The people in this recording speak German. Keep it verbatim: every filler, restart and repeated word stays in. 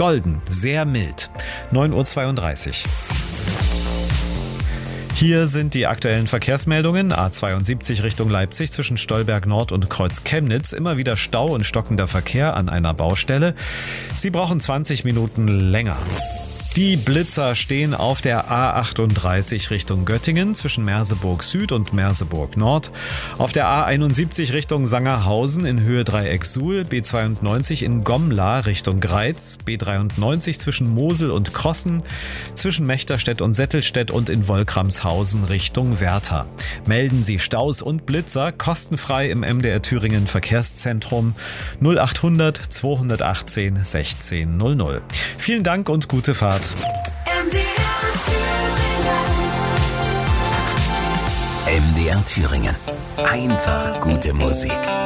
golden, sehr mild. neun Uhr zweiunddreißig. Hier sind die aktuellen Verkehrsmeldungen. A zweiundsiebzig Richtung Leipzig zwischen Stolberg Nord und Kreuz Chemnitz. Immer wieder Stau und stockender Verkehr an einer Baustelle. Sie brauchen zwanzig Minuten länger. Die Blitzer stehen auf der A achtunddreißig Richtung Göttingen zwischen Merseburg Süd und Merseburg Nord. Auf der A einundsiebzig Richtung Sangerhausen in Höhe Dreieck Suhl, B zweiundneunzig in Gomla Richtung Greiz, B dreiundneunzig zwischen Mosel und Krossen, zwischen Mechterstedt und Settelstedt und in Wolkramshausen Richtung Werther. Melden Sie Staus und Blitzer kostenfrei im M D R Thüringen Verkehrszentrum null achthundert zweihundertachtzehn sechzehn null null. Vielen Dank und gute Fahrt. M D R Thüringen. M D R Thüringen. Einfach gute Musik.